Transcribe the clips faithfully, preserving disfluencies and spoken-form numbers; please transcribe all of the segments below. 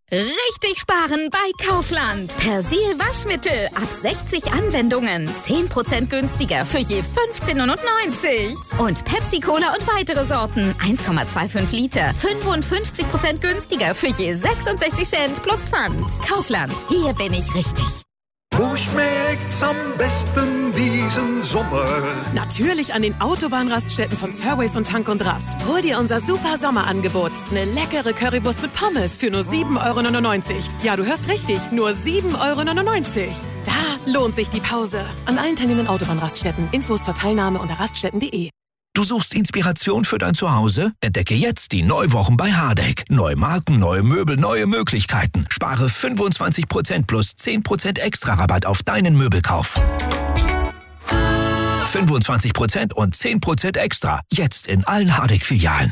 Richtig sparen bei Kaufland. Persil Waschmittel ab sechzig Anwendungen. zehn Prozent günstiger für je fünfzehn neunundneunzig. Und Pepsi Cola und weitere Sorten. eins Komma fünfundzwanzig Liter. fünfundfünfzig Prozent günstiger für je sechsundsechzig Cent plus Pfand. Kaufland. Hier bin ich richtig. Wo schmeckt's am besten diesen Sommer? Natürlich an den Autobahnraststätten von Surways und Tank und Rast. Hol dir unser super Sommerangebot. Eine leckere Currywurst mit Pommes für nur sieben Euro neunundneunzig. Ja, du hörst richtig, nur sieben Euro neunundneunzig. Da lohnt sich die Pause. An allen teilnehmenden Autobahnraststätten. Infos zur Teilnahme unter raststätten punkt de. Du suchst Inspiration für dein Zuhause? Entdecke jetzt die Neuwochen bei Hardegg. Neue Marken, neue Möbel, neue Möglichkeiten. Spare fünfundzwanzig Prozent plus zehn Prozent extra Rabatt auf deinen Möbelkauf. fünfundzwanzig Prozent und zehn Prozent extra. Jetzt in allen Hardegg-Filialen.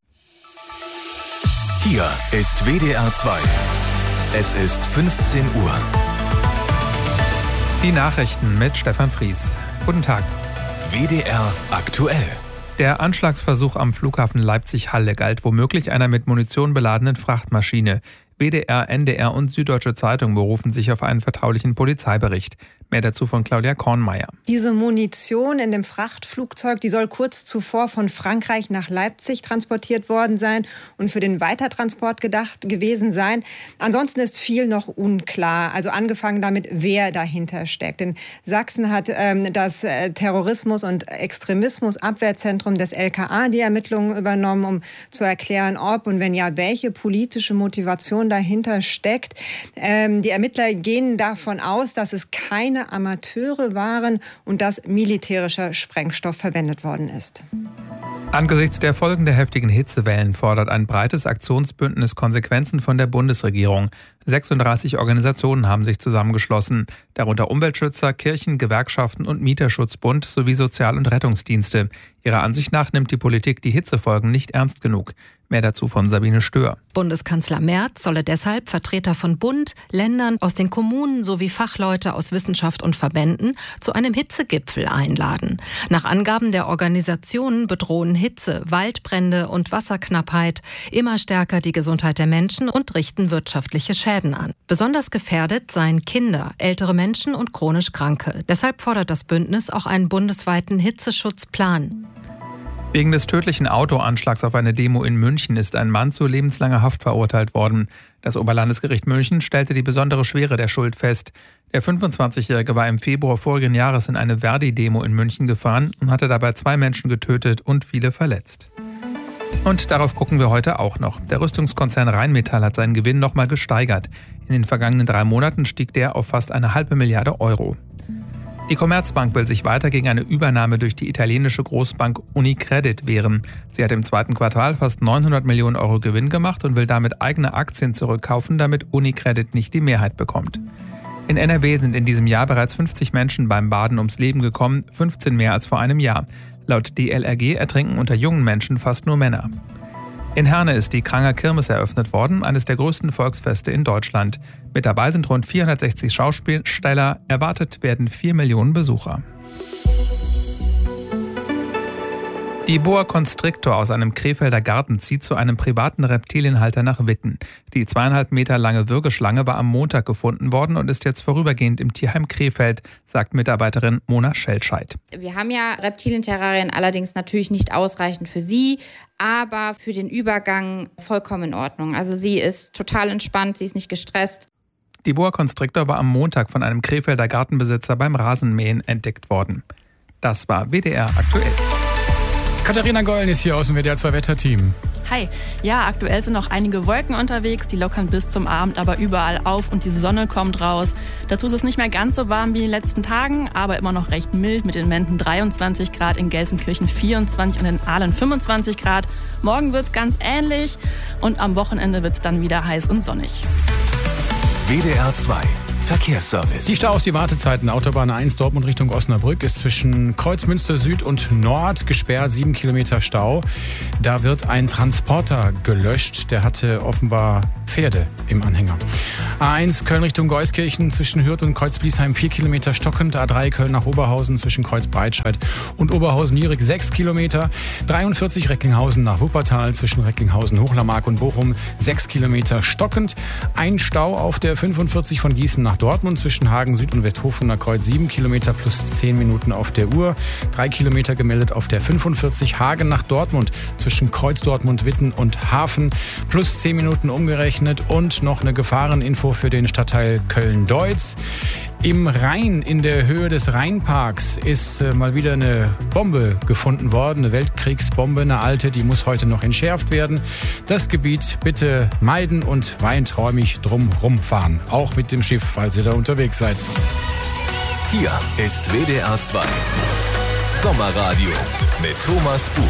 Hier ist W D R zwei. Es ist fünfzehn Uhr. Die Nachrichten mit Stefan Fries. Guten Tag. W D R aktuell. Der Anschlagsversuch am Flughafen Leipzig-Halle galt womöglich einer mit Munition beladenen Frachtmaschine. W D R, N D R und Süddeutsche Zeitung berufen sich auf einen vertraulichen Polizeibericht. Mehr dazu von Claudia Kornmeier. Diese Munition in dem Frachtflugzeug, die soll kurz zuvor von Frankreich nach Leipzig transportiert worden sein und für den Weitertransport gedacht gewesen sein. Ansonsten ist viel noch unklar. Also angefangen damit, wer dahinter steckt. In Sachsen hat ähm, das äh, Terrorismus- und Extremismus-Abwehrzentrum des L K A die Ermittlungen übernommen, um zu erklären, ob und wenn ja, welche politische Motivation dahinter steckt. Ähm, die Ermittler gehen davon aus, dass es keine Amateure waren und dass militärischer Sprengstoff verwendet worden ist. Angesichts der Folgen der heftigen Hitzewellen fordert ein breites Aktionsbündnis Konsequenzen von der Bundesregierung. sechsunddreißig Organisationen haben sich zusammengeschlossen, darunter Umweltschützer, Kirchen, Gewerkschaften und Mieterschutzbund sowie Sozial- und Rettungsdienste. Ihrer Ansicht nach nimmt die Politik die Hitzefolgen nicht ernst genug. Mehr dazu von Sabine Stör. Bundeskanzler Merz solle deshalb Vertreter von Bund, Ländern, aus den Kommunen sowie Fachleute aus Wissenschaft und Verbänden zu einem Hitzegipfel einladen. Nach Angaben der Organisationen bedrohen Hitze, Waldbrände und Wasserknappheit immer stärker die Gesundheit der Menschen und richten wirtschaftliche Schäden an. Besonders gefährdet seien Kinder, ältere Menschen und chronisch Kranke. Deshalb fordert das Bündnis auch einen bundesweiten Hitzeschutzplan. Wegen des tödlichen Autoanschlags auf eine Demo in München ist ein Mann zu lebenslanger Haft verurteilt worden. Das Oberlandesgericht München stellte die besondere Schwere der Schuld fest. Der fünfundzwanzigjährige war im Februar vorigen Jahres in eine Verdi-Demo in München gefahren und hatte dabei zwei Menschen getötet und viele verletzt. Und darauf gucken wir heute auch noch. Der Rüstungskonzern Rheinmetall hat seinen Gewinn nochmal gesteigert. In den vergangenen drei Monaten stieg der auf fast eine halbe Milliarde Euro. Die Commerzbank will sich weiter gegen eine Übernahme durch die italienische Großbank Unicredit wehren. Sie hat im zweiten Quartal fast neunhundert Millionen Euro Gewinn gemacht und will damit eigene Aktien zurückkaufen, damit Unicredit nicht die Mehrheit bekommt. In N R W sind in diesem Jahr bereits fünfzig Menschen beim Baden ums Leben gekommen, fünfzehn mehr als vor einem Jahr. Laut D L R G ertrinken unter jungen Menschen fast nur Männer. In Herne ist die Kranger Kirmes eröffnet worden, eines der größten Volksfeste in Deutschland. Mit dabei sind rund vierhundertsechzig Schausteller, erwartet werden vier Millionen Besucher. Die Boa Constrictor aus einem Krefelder Garten zieht zu einem privaten Reptilienhalter nach Witten. Die zweieinhalb Meter lange Würgeschlange war am Montag gefunden worden und ist jetzt vorübergehend im Tierheim Krefeld, sagt Mitarbeiterin Mona Schelscheid. Wir haben ja Reptilienterrarien, allerdings natürlich nicht ausreichend für sie, aber für den Übergang vollkommen in Ordnung. Also sie ist total entspannt, sie ist nicht gestresst. Die Boa Constrictor war am Montag von einem Krefelder Gartenbesitzer beim Rasenmähen entdeckt worden. Das war W D R aktuell. Katharina Gollen ist hier aus dem W D R zwei Wetterteam. Hi. Ja, aktuell sind noch einige Wolken unterwegs, die lockern bis zum Abend aber überall auf und die Sonne kommt raus. Dazu ist es nicht mehr ganz so warm wie in den letzten Tagen, aber immer noch recht mild mit in Menden dreiundzwanzig Grad, in Gelsenkirchen vierundzwanzig und in Aalen fünfundzwanzig Grad. Morgen wird es ganz ähnlich und am Wochenende wird es dann wieder heiß und sonnig. W D R zwei Verkehrsservice. Die Staus, die Wartezeiten. Autobahn eins Dortmund Richtung Osnabrück ist zwischen Kreuzmünster Süd und Nord gesperrt, sieben Kilometer Stau. Da wird ein Transporter gelöscht. Der hatte offenbar Pferde im Anhänger. A eins Köln Richtung Geuskirchen zwischen Hürth und Kreuzbliesheim vier Kilometer stockend. A drei Köln nach Oberhausen zwischen Kreuzbreitscheid und Oberhausen-Nierig sechs Kilometer. dreiundvierzig Recklinghausen nach Wuppertal zwischen Recklinghausen, Hochlermark und Bochum sechs Kilometer stockend. Ein Stau auf der fünfundvierzig von Gießen nach Dortmund zwischen Hagen Süd und Westhofener Kreuz sieben Kilometer plus zehn Minuten auf der Uhr. drei Kilometer gemeldet auf der fünfundvierzig Hagen nach Dortmund zwischen Kreuz Dortmund, Witten und Hafen plus zehn Minuten umgerechnet. Und noch eine Gefahreninfo für den Stadtteil Köln-Deutz. Im Rhein, in der Höhe des Rheinparks, ist äh, mal wieder eine Bombe gefunden worden, eine Weltkriegsbombe, eine alte, die muss heute noch entschärft werden. Das Gebiet bitte meiden und weiträumig drumherum fahren, auch mit dem Schiff, falls ihr da unterwegs seid. Hier ist W D R zwei Sommerradio mit Thomas Bug.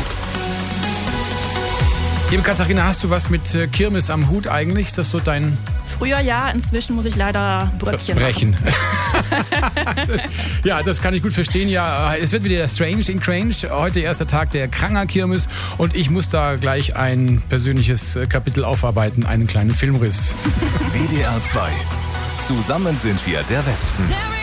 Liebe Katharina, hast du was mit äh, Kirmes am Hut eigentlich? Ist das so dein... Früher ja, inzwischen muss ich leider Bröckchen brechen. Ja, das kann ich gut verstehen. Ja, es wird wieder der Strange in Crange. Heute erster Tag der Kranger Kirmes und ich muss da gleich ein persönliches Kapitel aufarbeiten, einen kleinen Filmriss. W D R zwei. Zusammen sind wir der Westen.